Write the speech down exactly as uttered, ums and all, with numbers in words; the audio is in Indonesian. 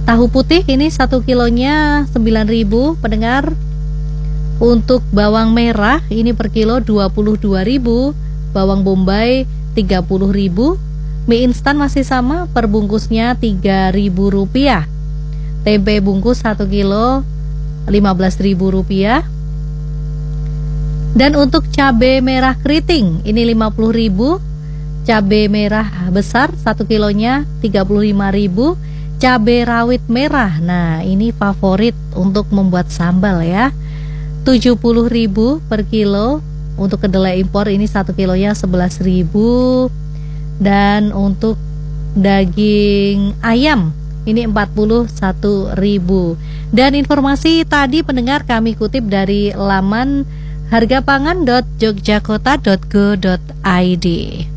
Tahu putih ini satu kilonya sembilan ribu pendengar. Untuk bawang merah ini per kilo dua puluh dua ribu, bawang bombay tiga puluh ribu, mie instan masih sama per bungkusnya tiga ribu rupiah. Tempe bungkus satu kilo lima belas ribu rupiah. Dan untuk cabai merah keriting ini lima puluh ribu, cabai merah besar satu kilonya tiga puluh lima ribu, cabai rawit merah, nah ini favorit untuk membuat sambal ya, tujuh puluh ribu per kilo. Untuk kedelai impor ini satu kilonya sebelas ribu. Dan untuk daging ayam ini empat puluh satu ribu. Dan informasi tadi pendengar kami kutip dari laman hargapangan dot jogjakota dot go dot i d.